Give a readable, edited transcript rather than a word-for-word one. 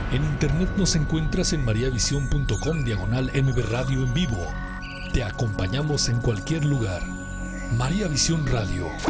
En internet nos encuentras en mariavision.com/MB Radio en vivo. Te acompañamos en cualquier lugar. María Visión Radio.